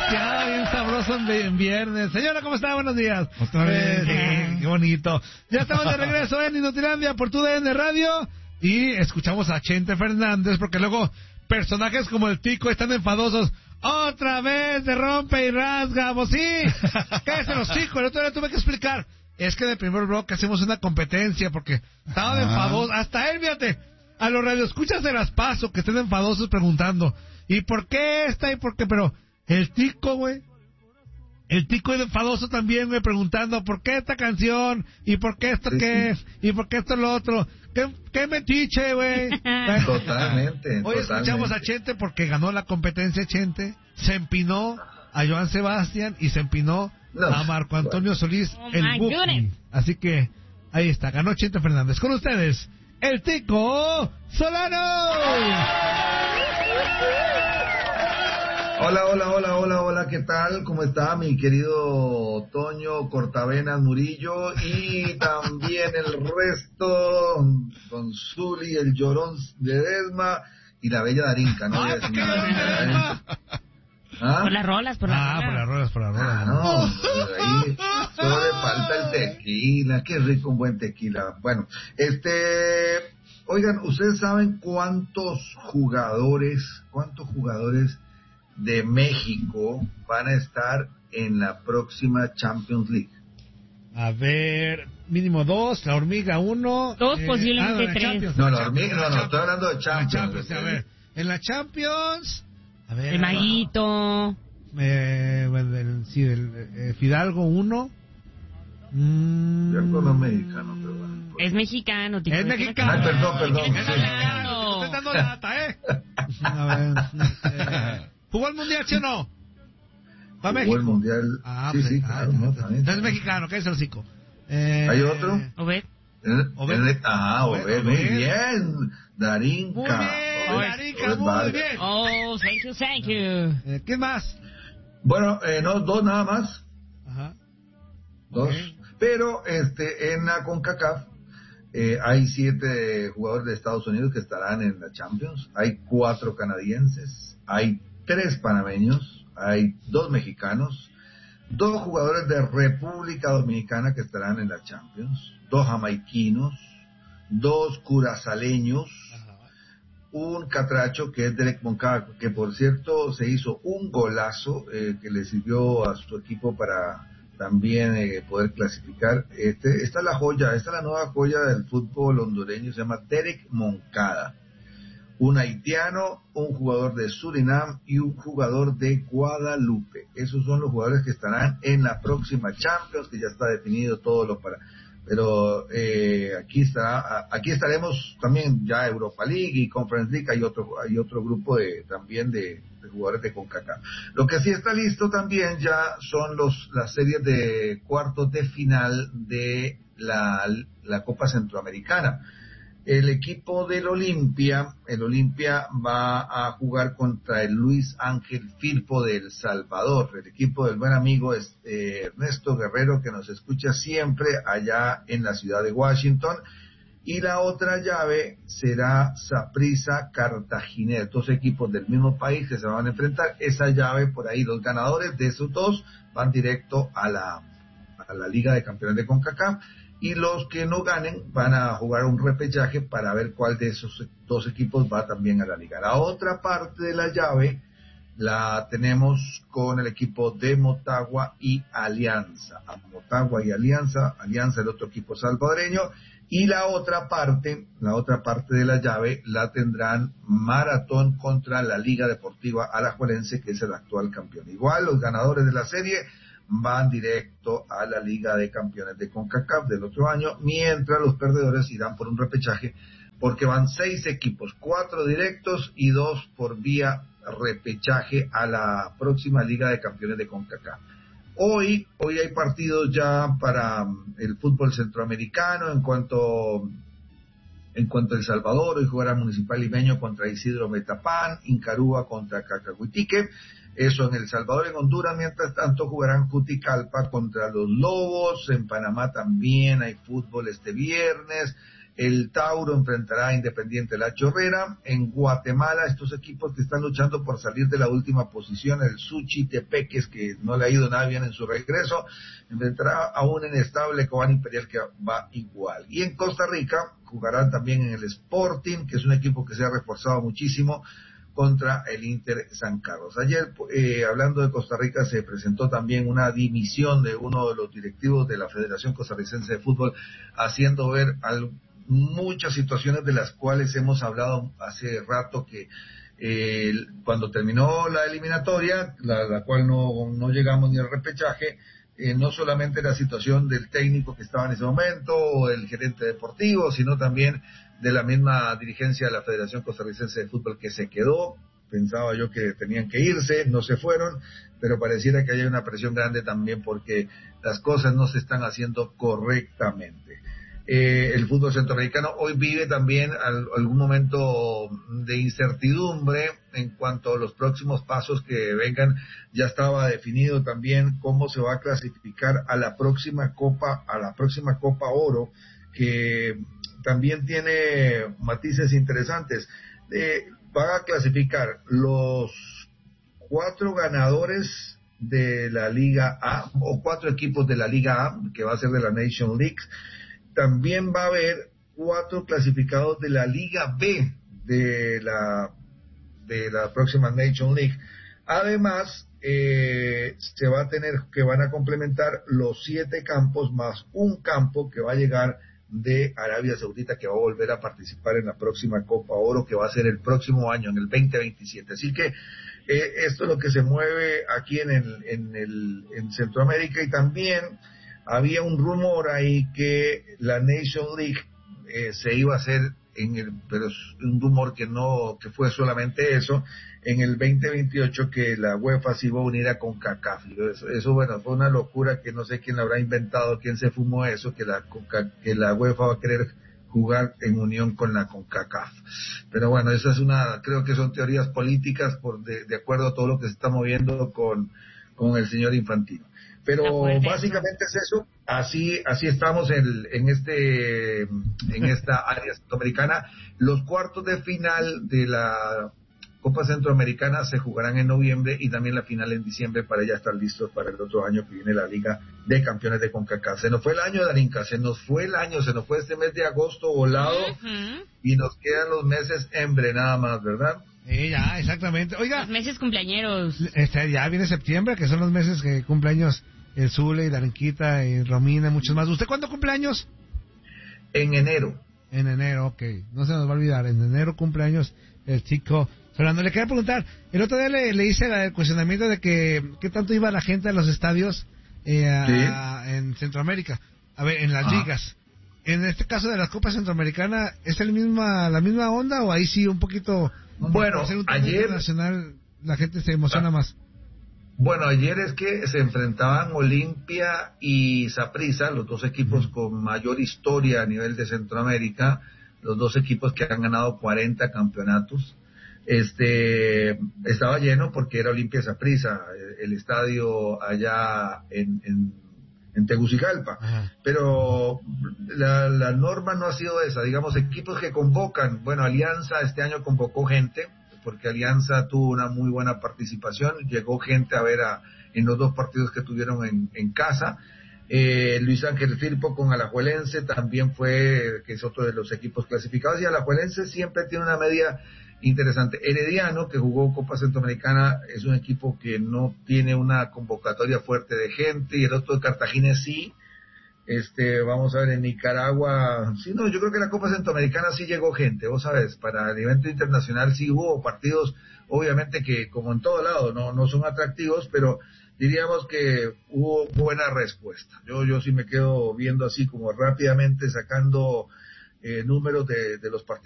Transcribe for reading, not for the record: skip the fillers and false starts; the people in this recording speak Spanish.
Ya, bien sabroso en viernes. Señora, ¿cómo está? Buenos días. Otra vez. Sí, qué bonito. Ya estamos de regreso en Inutilandia por TUDN Radio y escuchamos a Chente Fernández porque luego personajes como el Tico están enfadosos. Otra vez de rompe y rasga, pues sí. Cállese los hijos, el otro día tuve que explicar. Es que en el primer bloque hacemos una competencia porque estaban enfadosos. Hasta él, fíjate, a los radioescuchas se las paso que estén enfadosos preguntando. ¿Y por qué esta? ¿Y por qué? Pero el Tico, güey. El Tico es enfadoso también, güey, preguntando ¿por qué esta canción? ¿Y por qué esto qué? ¿Y por qué esto lo otro? ¿Qué metiche, güey? Totalmente. Hoy escuchamos a Chente porque ganó la competencia Chente. Se empinó a Joan Sebastián y se empinó a Marco Antonio Solís, el Buki. Así que ahí está, ganó Chente Fernández. Con ustedes, el Tico Solano. Hola, ¿qué tal? ¿Cómo está mi querido Toño Cortavenas Murillo? Y también el resto, Don Zuli, el Llorón de Desma y la Bella Darinka, ¿no? ¿Ah? Por las rolas. Por las rolas. No, ahí solo le falta el tequila, qué rico un buen tequila. Bueno, oigan, ¿ustedes saben cuántos jugadores de México van a estar en la próxima Champions League? A ver, mínimo 2, la hormiga 1. 2, posiblemente 3. No, la hormiga, no, estoy hablando de Champions. A ver, en la Champions, a ver. El Maguito. Fidalgo 1. Fidalgo no es mexicano, pero bueno. Es mexicano, tío. Es mexicano. Ay, perdón. Es mexicano. Te estoy dando lata, A ver. ¿Jugó el Mundial, sí o no? ¿Va a México? ¿Jugó el Mundial? Sí, claro. No es mexicano, ¿qué es el hocico? ¿Hay otro? Obed. Obed, muy bien. Darinka. Muy bien, Darinka, muy bien. Oh, thank you. ¿Qué más? Bueno, no, 2 nada más. Ajá. 2. Okay. Pero en la CONCACAF hay 7 jugadores de Estados Unidos que estarán en la Champions. Hay 4 canadienses. Hay 3 panameños, hay 2 mexicanos, 2 jugadores de República Dominicana que estarán en la Champions, 2 jamaiquinos, 2 curazaleños, un catracho que es Derek Moncada, que por cierto se hizo un golazo que le sirvió a su equipo para también poder clasificar. Esta es la joya, esta es la nueva joya del fútbol hondureño, se llama Derek Moncada. Un haitiano, un jugador de Surinam y un jugador de Guadalupe. Esos son los jugadores que estarán en la próxima Champions, que ya está definido todo lo para. Pero aquí estaremos también ya Europa League y Conference League. Hay otro grupo también de jugadores de CONCACAF. Lo que sí está listo también ya son las series de cuartos de final de la Copa Centroamericana. El equipo del Olimpia va a jugar contra el Luis Ángel Firpo de El Salvador, el equipo del buen amigo Ernesto Guerrero, que nos escucha siempre allá en la ciudad de Washington. Y la otra llave será Saprissa Cartaginés, 2 equipos del mismo país que se van a enfrentar. Esa llave, por ahí, los ganadores de esos 2 van directo a la Liga de Campeones de CONCACAF. Y los que no ganen van a jugar un repechaje para ver cuál de esos 2 equipos va también a la liga. La otra parte de la llave la tenemos con el equipo de Motagua y Alianza. Motagua y Alianza el otro equipo salvadoreño. Y la otra parte de la llave la tendrán Maratón contra la Liga Deportiva Alajuelense, que es el actual campeón. Igual los ganadores de la serie van directo a la Liga de Campeones de CONCACAF del otro año, mientras los perdedores irán por un repechaje, porque van 6 equipos, 4 directos y 2 por vía repechaje a la próxima Liga de Campeones de CONCACAF. Hoy hay partidos ya para el fútbol centroamericano. En cuanto a El Salvador, hoy jugará Municipal Limeño contra Isidro Metapán, Incarúa contra Cacahuitique. Eso en El Salvador. En Honduras, mientras tanto, jugarán Juticalpa contra los Lobos. En Panamá también hay fútbol este viernes. El Tauro enfrentará a Independiente La Chorrera. En Guatemala, estos equipos que están luchando por salir de la última posición, el Suchi Tepeques, que no le ha ido nada bien en su regreso, enfrentará a un inestable Cobán Imperial que va igual. Y en Costa Rica jugarán también en el Sporting, que es un equipo que se ha reforzado muchísimo, contra el Inter San Carlos. Ayer, hablando de Costa Rica, se presentó también una dimisión de uno de los directivos de la Federación Costarricense de Fútbol, haciendo ver muchas situaciones de las cuales hemos hablado hace rato, que cuando terminó la eliminatoria, la cual no llegamos ni al repechaje, no solamente la situación del técnico que estaba en ese momento, o el gerente deportivo, sino también de la misma dirigencia de la Federación Costarricense de Fútbol, que se quedó. Pensaba yo que tenían que irse, no se fueron, pero pareciera que hay una presión grande también porque las cosas no se están haciendo correctamente. El fútbol centroamericano hoy vive también algún momento de incertidumbre en cuanto a los próximos pasos que vengan. Ya estaba definido también cómo se va a clasificar a la próxima Copa Oro, que también tiene matices interesantes. Van a clasificar los 4 ganadores de la Liga A, o 4 equipos de la Liga A, que va a ser de la Nation League. También va a haber 4 clasificados de la Liga B de la próxima Nation League. Además, se va a tener que van a complementar los 7 campos más un campo que va a llegar de Arabia Saudita, que va a volver a participar en la próxima Copa Oro, que va a ser el próximo año, en el 2027. Así que esto es lo que se mueve aquí en Centroamérica. Y también había un rumor ahí que la Nation League se iba a hacer pero es un rumor que fue solamente eso, en el 2028, que la UEFA se iba a unir a CONCACAF. Eso bueno, fue una locura que no sé quién la habrá inventado, quién se fumó eso, que la UEFA va a querer jugar en unión con la CONCACAF. Pero bueno, esa es creo que son teorías políticas de acuerdo a todo lo que se está moviendo con el señor Infantino. Pero básicamente es eso. Así estamos en esta área centroamericana. Los cuartos de final de la Copa Centroamericana se jugarán en noviembre, y también la final en diciembre, para ya estar listos para el otro año que viene la Liga de Campeones de CONCACAF. Se nos fue el año, Darinka, se nos fue este mes de agosto volado, y nos quedan los meses nada más, ¿verdad? Ya, exactamente. Oiga, los meses cumpleañeros. Ya viene septiembre, que son los meses que cumpleaños el Zule y Darinquita y Romina, muchos más. ¿Usted cuándo cumpleaños? En enero. En enero, ok. No se nos va a olvidar. En enero cumpleaños el chico Fernando. Le quería preguntar, el otro día le hice el cuestionamiento de qué tanto iba la gente a los estadios en Centroamérica. A ver, en las ligas. En este caso de la Copa Centroamericana, ¿es la misma onda, o ahí sí un poquito? Bueno, ayer nacional la gente se emociona más. Bueno, ayer es que se enfrentaban Olimpia y Saprissa, los dos equipos con mayor historia a nivel de Centroamérica, los dos equipos que han ganado 40 campeonatos. Estaba lleno porque era Olimpia y Saprissa, el estadio allá en Tegucigalpa. Pero la norma no ha sido esa. Digamos, equipos que convocan, bueno, Alianza este año convocó gente, porque Alianza tuvo una muy buena participación, llegó gente a ver en los 2 partidos que tuvieron en casa. Luis Ángel Firpo con Alajuelense también que es otro de los equipos clasificados, y Alajuelense siempre tiene una media interesante. Herediano, que jugó Copa Centroamericana, es un equipo que no tiene una convocatoria fuerte de gente, y el otro de Cartagena sí. Vamos a ver, en Nicaragua, sí, no, yo creo que la Copa Centroamericana sí llegó gente, vos sabes, para el evento internacional sí hubo partidos, obviamente que como en todo lado, no son atractivos, pero diríamos que hubo buena respuesta. Yo sí me quedo viendo así como rápidamente, sacando números de los partidos